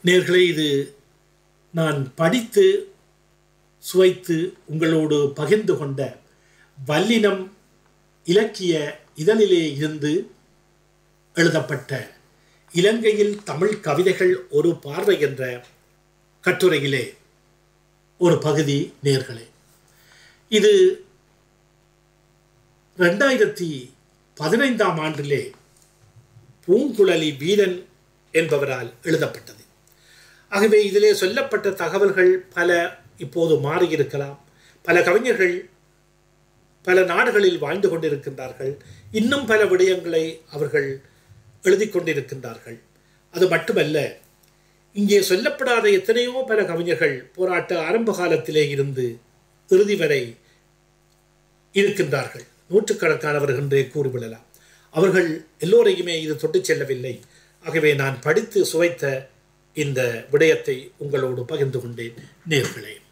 நேர்களே, இது நான் படித்து சுவைத்து உங்களோடு பகிர்ந்து கொண்ட வல்லினம் இலக்கிய இதழிலே இருந்து எழுதப்பட்ட இலங்கையில் தமிழ் கவிதைகள் ஒரு பார்வை என்ற கட்டுரையிலே ஒரு பகுதி. நேர்களே, இது 2015 ஆண்டிலே பூங்குழலி வீரன் என்பவரால் எழுதப்பட்டது. ஆகவே இதிலே சொல்லப்பட்ட தகவல்கள் பல இப்போது மாறியிருக்கலாம். பல கவிஞர்கள் பல நாடுகளில் வாழ்ந்து கொண்டிருக்கின்றார்கள். இன்னும் பல விடயங்களை அவர்கள் எழுதி கொண்டிருக்கின்றார்கள். அது மட்டுமல்ல, இங்கே சொல்லப்படாத எத்தனையோ பல கவிஞர்கள் போராட்ட ஆரம்ப காலத்திலே இருந்து இறுதி வரை இருக்கின்றார்கள். நூற்றுக்கணக்கானவர்கள் என்றே கூறிவிடலாம். அவர்கள் எல்லோரையுமே இது தொட்டு செல்லவில்லை. ஆகவே நான் படித்து சுவைத்த இந்த விடயத்தை உங்களோடு பகிர்ந்து கொண்டேன். நேர்களே,